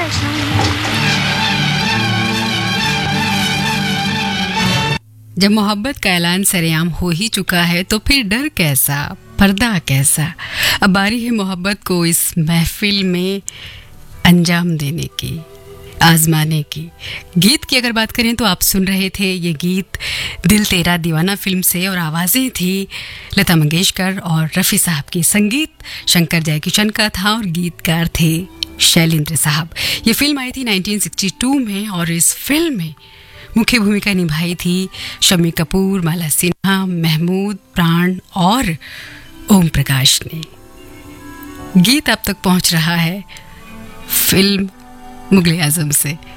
जब मोहब्बत का ऐलान सरेआम हो ही चुका है तो फिर डर कैसा, पर्दा कैसा। अब बारी है मोहब्बत को इस महफिल में अंजाम देने की, आजमाने की। गीत की अगर बात करें तो आप सुन रहे थे ये गीत दिल तेरा दीवाना फिल्म से, और आवाज़ें थी लता मंगेशकर और रफ़ी साहब की। संगीत शंकर जयकिशन का था और गीतकार थे शैलेंद्र साहब। ये फिल्म आई थी 1962 में और इस फिल्म में मुख्य भूमिका निभाई थी शम्मी कपूर, माला सिन्हा, महमूद, प्राण और ओम प्रकाश ने। गीत अब तक पहुंच रहा है फिल्म मुगले आजम से।